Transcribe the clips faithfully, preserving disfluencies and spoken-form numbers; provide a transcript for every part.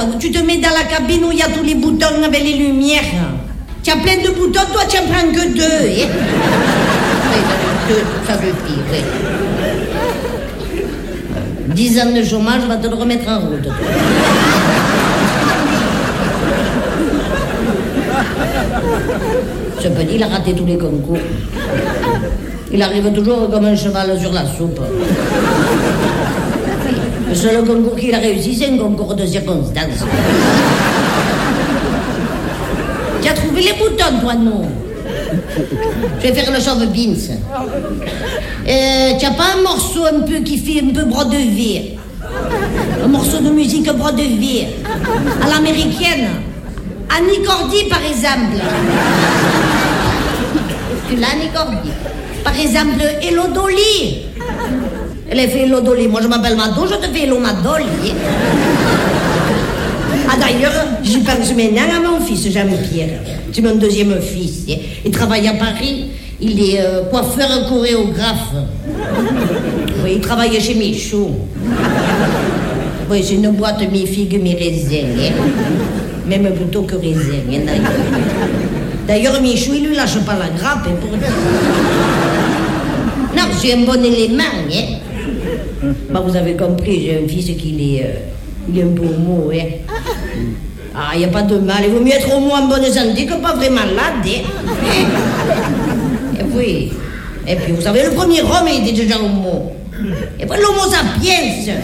toi. Tu te mets dans la cabine où il y a tous les boutons avec les lumières. Tu as plein de boutons, toi, tu en prends que deux. Hein? Oui, deux, ça suffit, oui. Dix ans de chômage, va te le remettre en route. Toi. Ce petit, il a raté tous les concours. Il arrive toujours comme un cheval sur la soupe. Le seul concours qu'il a réussi, c'est un concours de circonstances. Tu as trouvé les boutons, toi, non? Je vais faire le chauve-pince. Euh, tu n'as pas un morceau un peu qui fait un peu brodevier? Un morceau de musique brodevier à l'américaine? Annie Cordy, par exemple. Tu l'as, Annie Cordy? Par exemple, Hello Dolly. Elle a fait Hello Dolly. Moi, je m'appelle Mado, je te fais Hello Madolly. Ah, d'ailleurs, j'y pense maintenant à mon fils, Jean-Pierre. C'est mon deuxième fils. Il travaille à Paris. Il est euh, coiffeur chorégraphe. Oui, il travaille chez Michaud. Oui, c'est une boîte mi-figue, mi-raisin. Hein. Même plutôt que raisin, hein, d'ailleurs. D'ailleurs, Michou, il lui lâche pas la grappe, hein, pour dire. Non, c'est un bon élément, hein. Bah, vous avez compris, j'ai un fils qui est, euh, il est un peu homo, hein. Ah, il n'y a pas de mal, il vaut mieux être homo en bonne santé que pas vraiment malade, hein. Et oui. Et puis, vous savez, le premier homme, il était déjà homo. Et puis, l'homo sapiens.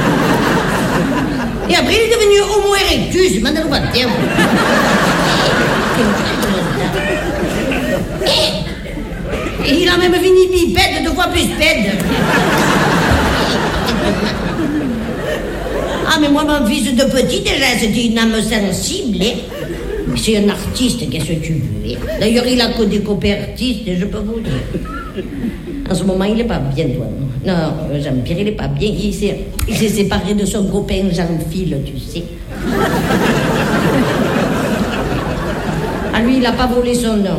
Et après, il est devenu homo erectus, maintenant, pas de terme. Et il a même fini bipède, deux fois plus pède. Ah, mais moi, mon fils de petit, déjà, c'était une âme sensible. Hein. C'est un artiste, qu'est-ce que tu veux. Hein. D'ailleurs, il a que des copains artistes, je peux vous dire. En ce moment, il n'est pas bien, toi. Non, non Jean-Pierre, il n'est pas bien. Il s'est, il s'est séparé de son copain Jean-Phil, tu sais. Ah, lui, il n'a pas volé son nom.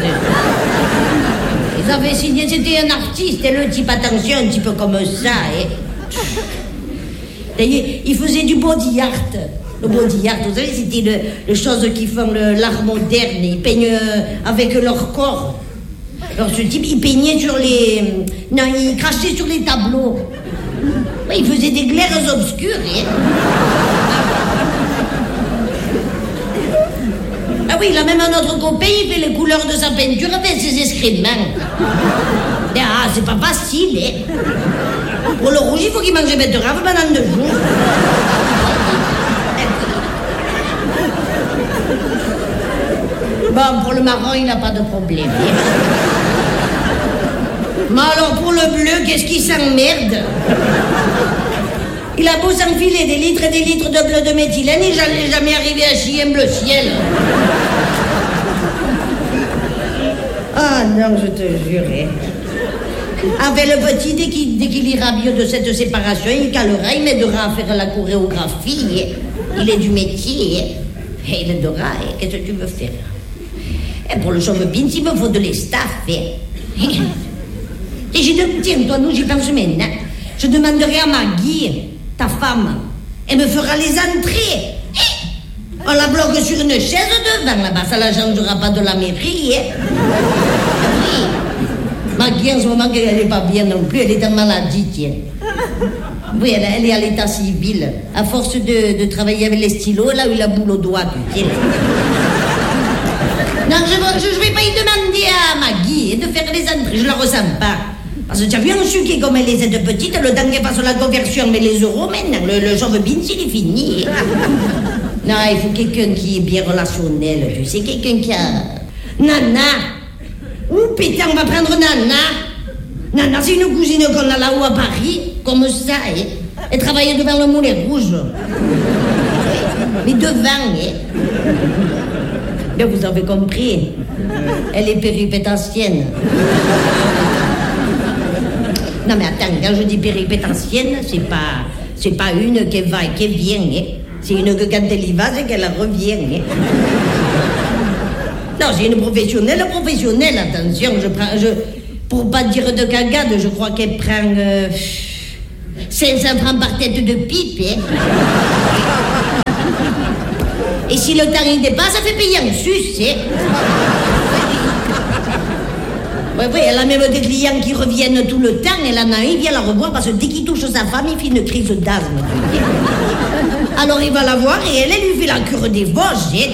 Ils avaient signé, c'était un artiste, et le type, attention, un petit peu comme ça. Hein. D'ailleurs, il faisait du body art. Le body art, vous savez, c'était le, les choses qui font le, l'art moderne. Ils peignent euh, avec leur corps. Alors, ce type, il peignait sur les... Non, il crachait sur les tableaux. Ouais, il faisait des glaires obscures. Hein. Ah oui, il a même un autre copain, il fait les couleurs de sa peinture avec ses excréments. Ah, c'est pas facile, hein. Pour le rouge, il faut qu'il mange des betteraves pendant deux jours. Bon, pour le marron, il n'a pas de problème. Hein. Mais alors, pour le bleu, qu'est-ce qui s'emmerde? Il a beau s'enfiler des litres et des litres de bleu de méthylène, il n'est jamais arrivé à chier un bleu ciel. Ah non, je te jure. Avec le petit, dès qu'il, dès qu'il ira mieux de cette séparation, il calera, il m'aidera à faire la chorégraphie. Il est du métier. Et il aidera. Qu'est-ce que tu veux faire? Et pour le chauve-pins, il me faut de l'estaff. Et j'ai de... Tiens, toi, nous, j'y pense maintenant. Je demanderai à Maggie, ta femme, elle me fera les entrées. On la bloque sur une chaise devant là-bas, ça la changera pas de la mairie. Hein. Oui. Maggie, en ce moment, elle n'est pas bien non plus, elle est en maladie, tiens. Oui, elle, elle est à l'état civil. À force de, de travailler avec les stylos, elle a eu la boule au doigt, tu sais. Non, je ne vais pas y demander à Maggie de faire les entrées, je ne la ressens pas. Parce que tu as vu un sucre comme elle est cette petite, le temps qu'elle fasse la conversion, mais les euros maintenant, le, le chauve-pins, il est fini. Non, il faut quelqu'un qui est bien relationnel, tu sais, quelqu'un qui a... Nana. Ouh, putain, on va prendre Nana. Nana, c'est une cousine qu'on a là-haut à Paris, comme ça, hein. Elle travaillait devant le Moulin Rouge. Mais devant, hein. Bien, vous avez compris. Elle est péripétentienne. Non, mais attends, quand je dis péripétentienne, c'est pas, c'est pas une qui va et qui vient, hein. C'est une que quand elle y va, c'est qu'elle revient, hein. Non, c'est une professionnelle, professionnelle, attention, je prends, je, pour pas dire de cagade, je crois qu'elle prend euh, cinq cents francs par tête de pipe, hein. si le temps il dépasse, ça fait payer un sus, hein. Oui, oui, elle a même des clients qui reviennent tout le temps. Elle en a un, il vient la revoir parce que dès qu'il touche sa femme, il fait une crise d'asthme. Alors il va la voir et elle, elle lui fait la cure des Vosges. Hein.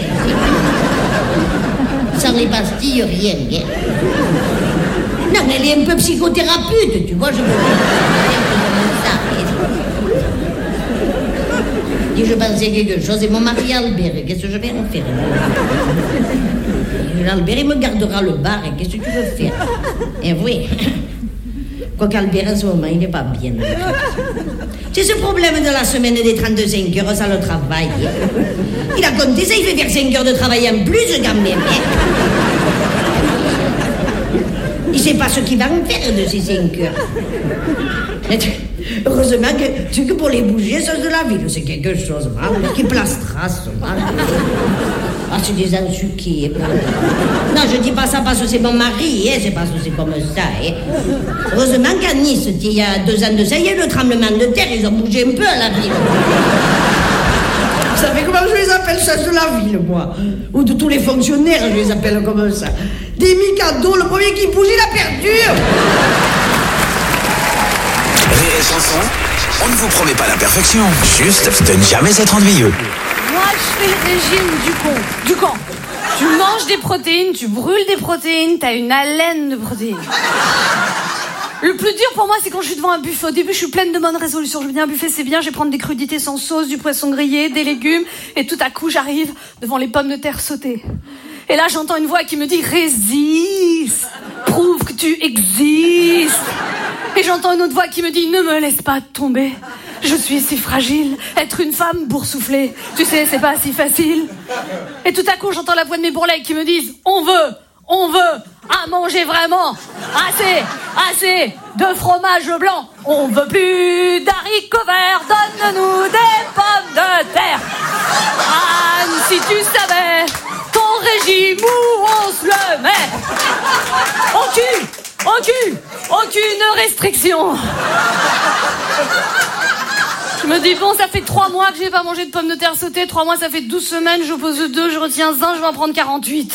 Sans les pastilles, rien. Hein. Non, elle est un peu psychothérapeute, tu vois, je veux dire. Et je pensais quelque chose, et mon mari Albert, qu'est-ce que je vais en faire? Albert, il me gardera le bar, et qu'est-ce que tu veux faire? Et oui, quoi qu'Albert, en ce moment, il n'est pas bien. C'est ce problème de la semaine des trente-cinq heures, ça le travail. Il a compté ça, il fait faire cinq heures de travail en plus, quand même. Il ne sait pas ce qu'il va en faire de ces cinq heures. Heureusement que, que pour les bougies, ça de la ville, c'est quelque chose. Hein, qui plastera, ça. Ah, c'est des ensuqués. Non, je dis pas ça parce que c'est mon mari, hein, c'est parce que c'est comme ça. Hein. Heureusement qu'à Nice, il y a deux ans de ça, il y a eu le tremblement de terre, ils ont bougé un peu à la ville. Vous savez comment je les appelle, ça de la ville, moi? Ou de tous les fonctionnaires, je les appelle comme ça. Des Mikado, le premier qui bouge, il a perdu. Rire et chanson, on ne vous promet pas la perfection, juste de ne jamais être ennuyeux. Moi, je fais le régime du con. Du camp. Tu manges des protéines, tu brûles des protéines, t'as une haleine de protéines. Le plus dur pour moi, c'est quand je suis devant un buffet. Au début, je suis pleine de bonnes résolutions. Je me dis, un buffet, c'est bien, je vais prendre des crudités sans sauce, du poisson grillé, des légumes. Et tout à coup, j'arrive devant les pommes de terre sautées. Et là, j'entends une voix qui me dit, résiste, prouve que tu existes. Et j'entends une autre voix qui me dit, ne me laisse pas tomber. Je suis si fragile, être une femme boursouflée, tu sais, c'est pas si facile. Et tout à coup, j'entends la voix de mes bourrelets qui me disent, on veut, on veut, à manger vraiment, assez, assez de fromage blanc, on veut plus d'haricots verts, donne-nous des pommes de terre. Anne, si tu savais, ton régime où on se le met, on tue, on tue, aucune restriction. Je me dis, bon, ça fait trois mois que j'ai pas mangé de pommes de terre sautées, trois mois, ça fait douze semaines, je pose deux, je retiens un, je vais en prendre quarante-huit.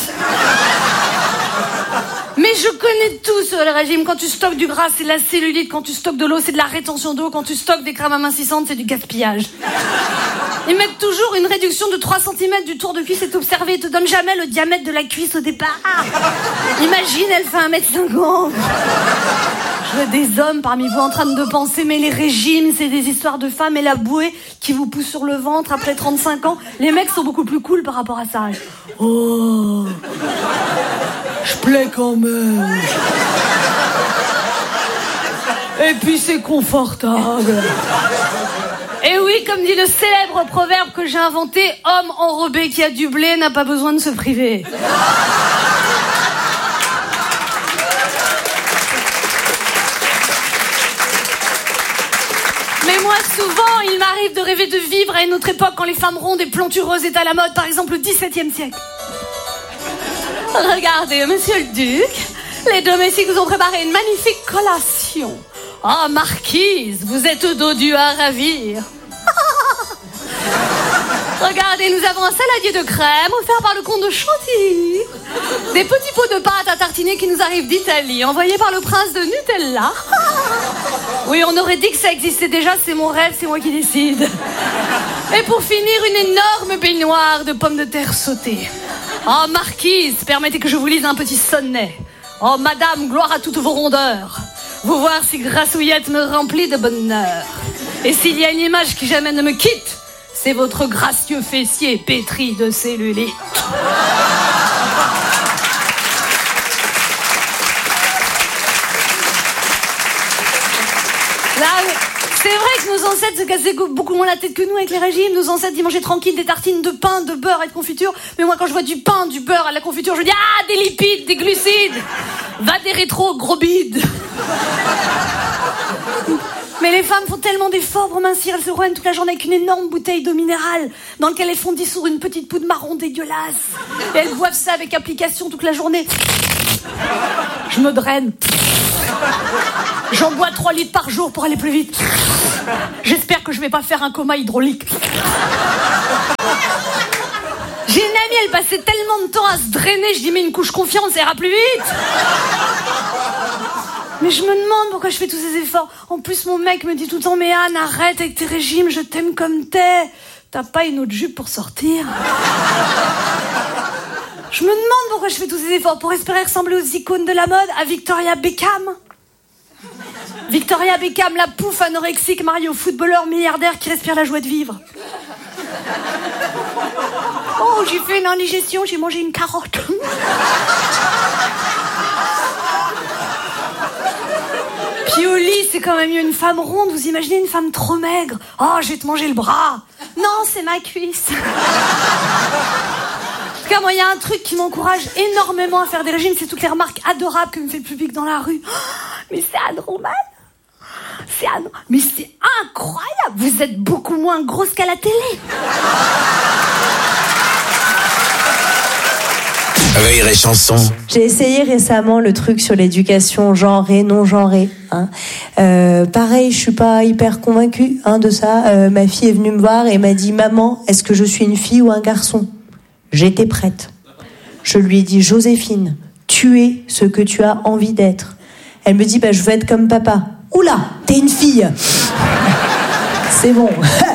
Mais je connais tout sur le régime. Quand tu stockes du gras, c'est de la cellulite. Quand tu stockes de l'eau, c'est de la rétention d'eau. Quand tu stockes des crèmes amincissantes, c'est du gaspillage. Ils mettent toujours une réduction de trois centimètres du tour de cuisse et t'observer. Ils te donnent jamais le diamètre de la cuisse au départ. Imagine, elle fait un mètre cinquante. Je vois des hommes parmi vous en train de penser, mais les régimes, c'est des histoires de femmes et la bouée qui vous pousse sur le ventre après trente-cinq ans. Les mecs sont beaucoup plus cool par rapport à ça. Oh, je plais quand même. Et puis c'est confortable. Et oui, comme dit le célèbre proverbe que j'ai inventé, homme enrobé qui a du blé n'a pas besoin de se priver. Mais moi, souvent, il m'arrive de rêver de vivre à une autre époque quand les femmes rondes et plantureuses étaient à la mode, par exemple le dix-septième siècle. Regardez, monsieur le duc, les domestiques vous ont préparé une magnifique collation. Oh, marquise, vous êtes dodue à ravir. Regardez, nous avons un saladier de crème offert par le comte de Chantilly. Des petits pots de pâte à tartiner qui nous arrivent d'Italie, envoyés par le prince de Nutella. Oui, on aurait dit que ça existait déjà, c'est mon rêve, c'est moi qui décide. Et pour finir, une énorme baignoire de pommes de terre sautées. Oh, marquise, permettez que je vous lise un petit sonnet. Oh, madame, gloire à toutes vos rondeurs. Vous voir si grassouillette me remplit de bonheur. Et s'il y a une image qui jamais ne me quitte, c'est votre gracieux fessier pétri de cellulite. Là, c'est vrai que nos ancêtres se cassaient beaucoup moins la tête que nous avec les régimes. Nos ancêtres, ils mangeaient tranquille des tartines de pain, de beurre et de confiture. Mais moi, quand je vois du pain, du beurre et de la confiture, je dis « Ah, des lipides, des glucides. Va des rétro, gros bide. » Mais les femmes font tellement d'efforts pour mincir, elles se roignent toute la journée avec une énorme bouteille d'eau minérale dans laquelle elles font dissoudre une petite poudre marron dégueulasse. Et elles boivent ça avec application toute la journée. Je me draine. J'en bois trois litres par jour pour aller plus vite. J'espère que je vais pas faire un coma hydraulique. elle passait tellement de temps à se drainer, je dis mais une couche confiante, ça ira plus vite. Mais je me demande pourquoi je fais tous ces efforts. En plus, mon mec me dit tout le temps, mais Anne, arrête avec tes régimes, je t'aime comme t'es. T'as pas une autre jupe pour sortir? Je me demande pourquoi je fais tous ces efforts pour espérer ressembler aux icônes de la mode, à Victoria Beckham. Victoria Beckham, la pouffe anorexique mariée au footballeur milliardaire qui respire la joie de vivre. Oh, j'ai fait une indigestion, j'ai mangé une carotte. Puis au lit, c'est quand même mieux une femme ronde. Vous imaginez une femme trop maigre? Oh, je vais te manger le bras. Non, c'est ma cuisse. En tout cas, moi, il y a un truc qui m'encourage énormément à faire des régimes, c'est toutes les remarques adorables que me fait le public dans la rue. Oh, mais c'est Anne Roman. C'est Anne... Mais c'est incroyable. Vous êtes beaucoup moins grosse qu'à la télé. Rire et chanson. J'ai essayé récemment le truc sur l'éducation genrée, non genrée. Hein. Euh, pareil, je suis pas hyper convaincue hein, de ça. Euh, ma fille est venue me voir et m'a dit « Maman, est-ce que je suis une fille ou un garçon ?» J'étais prête. Je lui ai dit « Joséphine, tu es ce que tu as envie d'être. » Elle me dit bah, « Je veux être comme papa. » Oula, t'es une fille. C'est bon.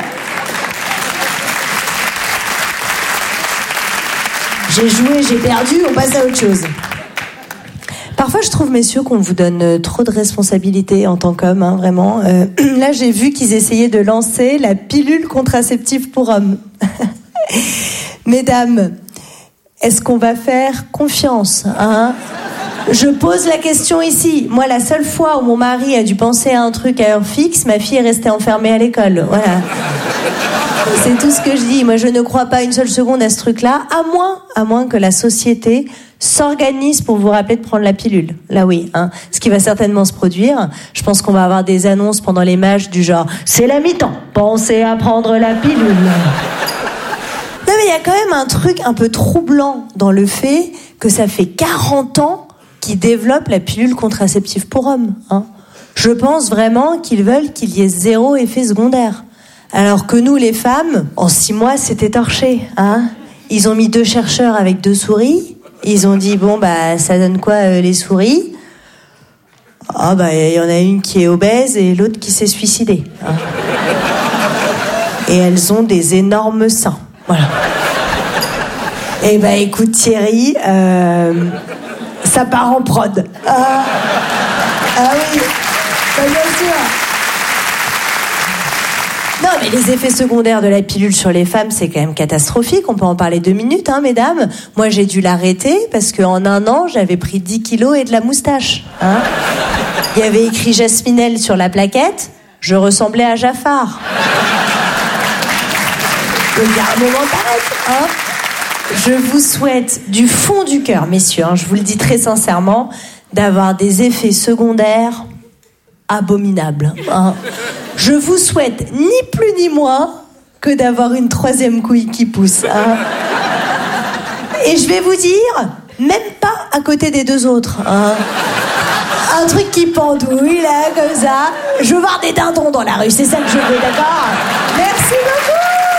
J'ai joué, j'ai perdu, on passe à autre chose. Parfois, je trouve, messieurs, qu'on vous donne trop de responsabilités en tant qu'homme, hein, vraiment. Euh, là, j'ai vu qu'ils essayaient de lancer la pilule contraceptive pour hommes. Mesdames, est-ce qu'on va faire confiance, hein ? Je pose la question ici. Moi, la seule fois où mon mari a dû penser à un truc à heure fixe, ma fille est restée enfermée à l'école. Voilà. C'est tout ce que je dis. Moi, je ne crois pas une seule seconde à ce truc-là, à moins, à moins que la société s'organise pour vous rappeler de prendre la pilule. Là, oui, hein. Ce qui va certainement se produire. Je pense qu'on va avoir des annonces pendant les matchs du genre « C'est la mi-temps, pensez à prendre la pilule ». Non, mais il y a quand même un truc un peu troublant dans le fait que ça fait quarante ans qu'ils développent la pilule contraceptive pour hommes. Hein. Je pense vraiment qu'ils veulent qu'il y ait zéro effet secondaire. Alors que nous, les femmes, en six mois, c'était torché. Hein. Ils ont mis deux chercheurs avec deux souris. Ils ont dit, bon, bah, ça donne quoi, euh, les souris? Ah, oh, bah, il y en a une qui est obèse et l'autre qui s'est suicidée. Hein. Et elles ont des énormes seins. Voilà. Eh ben, écoute, Thierry, euh, ça part en prod. Ah, ah oui, bah, bien sûr. Non, mais les effets secondaires de la pilule sur les femmes, c'est quand même catastrophique. On peut en parler deux minutes, hein, mesdames. Moi, j'ai dû l'arrêter parce qu'en un an, j'avais pris dix kilos et de la moustache. Hein. Il y avait écrit Jasminelle sur la plaquette. Je ressemblais à Jafar. Il y a un moment d'arrêt, hein. Je vous souhaite du fond du cœur, messieurs, hein, je vous le dis très sincèrement, d'avoir des effets secondaires abominables. Hein. Je vous souhaite ni plus ni moins que d'avoir une troisième couille qui pousse. Hein. Et je vais vous dire, même pas à côté des deux autres. Hein. Un truc qui pendouille, là, comme ça. Je veux voir des dindons dans la rue, c'est ça que je veux, d'accord ? Merci beaucoup.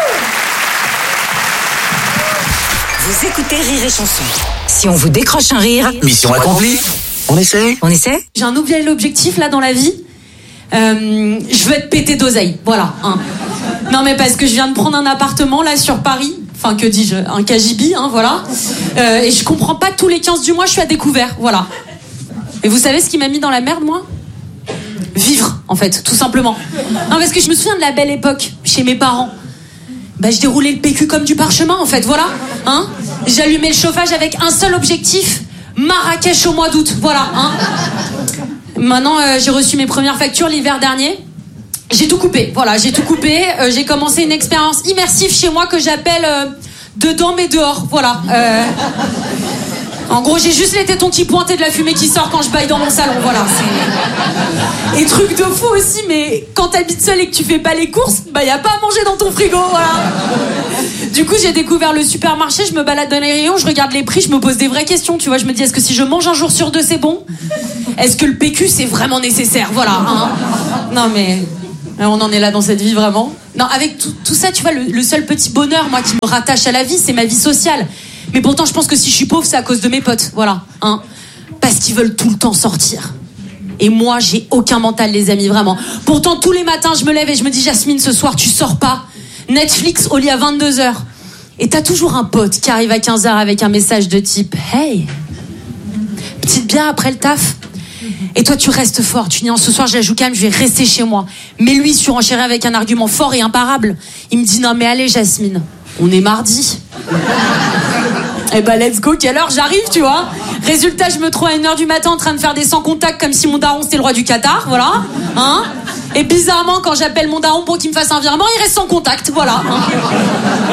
Vous écoutez Rire et Chanson. Si on vous décroche un rire, mission accomplie. On essaie on essaie. J'ai un nouvel objectif là dans la vie. Euh, je veux être pété d'oseille, voilà. Hein. Non mais parce que je viens de prendre un appartement là sur Paris. Enfin que dis-je, un K J B, hein, voilà. Euh, et je comprends pas, tous les quinze du mois je suis à découvert, voilà. Et vous savez ce qui m'a mis dans la merde, moi ? Vivre, en fait, tout simplement. Non parce que je me souviens de la belle époque chez mes parents. Bah je déroulais le P Q comme du parchemin en fait, voilà. Hein, j'allumais le chauffage avec un seul objectif, Marrakech au mois d'août, voilà. Hein. Maintenant euh, j'ai reçu mes premières factures l'hiver dernier. J'ai tout coupé, voilà, j'ai tout coupé. Euh, j'ai commencé une expérience immersive chez moi que j'appelle euh, dedans mais dehors, voilà. Euh... En gros, j'ai juste les tétons qui pointent et de la fumée qui sort quand je baille dans mon salon, voilà. C'est... Et truc de fou aussi, mais quand t'habites seul et que tu fais pas les courses, bah y a pas à manger dans ton frigo, voilà. Du coup, j'ai découvert le supermarché, je me balade dans les rayons, je regarde les prix, je me pose des vraies questions, tu vois. Je me dis, est-ce que si je mange un jour sur deux, c'est bon ? Est-ce que le P Q, c'est vraiment nécessaire ? Voilà, hein. Non mais... on en est là dans cette vie, vraiment. Non, avec tout, tout ça, tu vois, le, le seul petit bonheur, moi, qui me rattache à la vie, c'est ma vie sociale. Mais pourtant, je pense que si je suis pauvre, c'est à cause de mes potes, voilà, hein. Parce qu'ils veulent tout le temps sortir. Et moi, j'ai aucun mental, les amis, vraiment. Pourtant, tous les matins, je me lève et je me dis, Jasmine, ce soir, tu sors pas. Netflix au lit à vingt-deux heures. Et t'as toujours un pote qui arrive à quinze heures avec un message de type « Hey, petite bière après le taf ?» Et toi, tu restes fort. Tu dis « Non, ce soir, je la joue calme, je vais rester chez moi. » Mais lui, surenchérit avec un argument fort et imparable. Il me dit « Non, mais allez, Jasmine, on est mardi. » Eh ben, let's go, quelle heure j'arrive, tu vois. Résultat, je me trouve à une heure du matin en train de faire des sans contacts comme si mon daron c'était le roi du Qatar, voilà. Hein. Et bizarrement, quand j'appelle mon daron pour qu'il me fasse un virement, il reste sans contact, voilà. Hein.